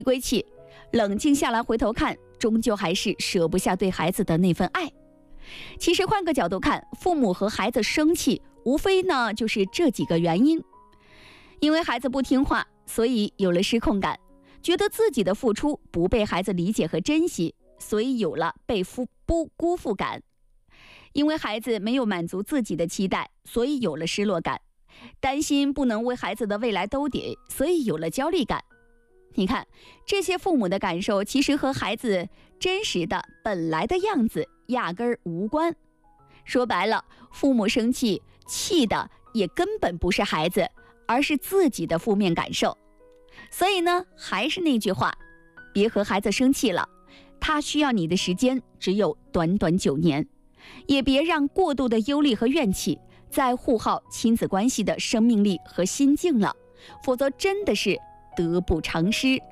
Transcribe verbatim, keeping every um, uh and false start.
归期，冷静下来回头看，终究还是舍不下对孩子的那份爱。其实换个角度看，父母和孩子生气，无非呢就是这几个原因。因为孩子不听话，所以有了失控感，觉得自己的付出不被孩子理解和珍惜，所以有了被辜辜负感。因为孩子没有满足自己的期待，所以有了失落感。担心不能为孩子的未来兜底，所以有了焦虑感。你看，这些父母的感受其实和孩子真实的本来的样子压根儿无关。说白了，父母生气，气的也根本不是孩子，而是自己的负面感受。所以呢，还是那句话，别和孩子生气了，他需要你的时间只有短短九年。也别让过度的忧虑和怨气再互耗亲子关系的生命力和心境了，否则真的是得不偿失。